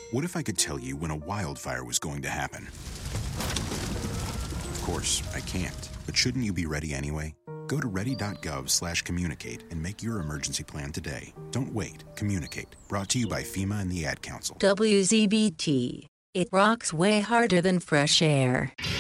What if I could tell you when a wildfire was going to happen? Of course, I can't. But shouldn't you be ready anyway? Go to ready.gov/communicate and make your emergency plan today. Don't wait. Communicate. Brought to you by FEMA and the Ad Council. WZBT. It rocks way harder than fresh air.